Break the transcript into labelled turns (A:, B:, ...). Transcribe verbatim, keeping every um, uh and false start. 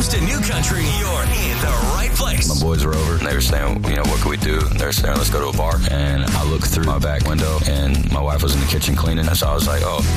A: to New Country, you're in the right place.
B: My boys were over, and they were saying, you know, what can we do? And they were saying, let's go to a bar. And I looked through my back window, and my wife was in the kitchen cleaning. And so I was like, oh,